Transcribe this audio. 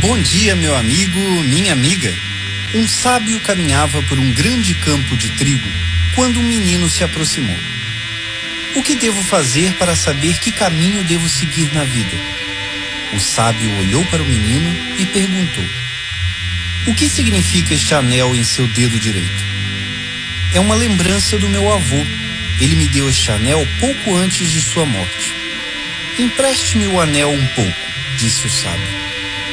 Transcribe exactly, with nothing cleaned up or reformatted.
Bom dia, meu amigo, minha amiga. Um sábio caminhava por um grande campo de trigo quando um menino se aproximou. O que devo fazer para saber que caminho devo seguir na vida? O sábio olhou para o menino e perguntou: o que significa este anel em seu dedo direito? É uma lembrança do meu avô. Ele me deu este anel pouco antes de sua morte. Empreste-me o anel um pouco, disse o sábio.